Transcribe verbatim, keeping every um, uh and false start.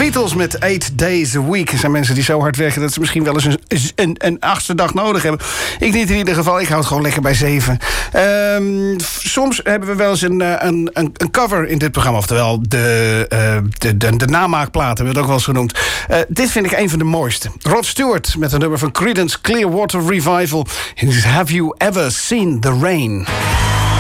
Beatles met Eight Days a Week. Er zijn mensen die zo hard werken dat ze misschien wel eens een, een, een achtste dag nodig hebben. Ik niet in ieder geval, ik hou het gewoon lekker bij zeven. Um, soms hebben we wel eens een, een, een, een cover in dit programma. Oftewel de, uh, de, de, de namaakplaten, hebben we het ook wel eens genoemd. Uh, dit vind ik een van de mooiste. Rod Stewart met een nummer van Creedence Clearwater Revival. Have you ever seen the rain?